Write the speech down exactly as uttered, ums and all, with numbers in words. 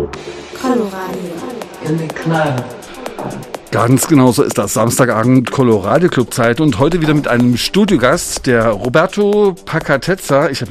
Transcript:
Coloradio. In die Kneipe. Ganz genau so ist das. Samstagabend Coloradio Club Zeit und heute wieder mit einem Studiogast, der Roberto Pacatezza. Ich habe